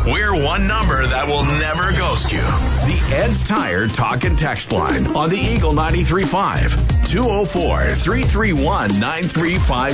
We're one number that will never ghost you. The Ed's Tire Talk and Text line on the Eagle 93.5. 204-331-9350.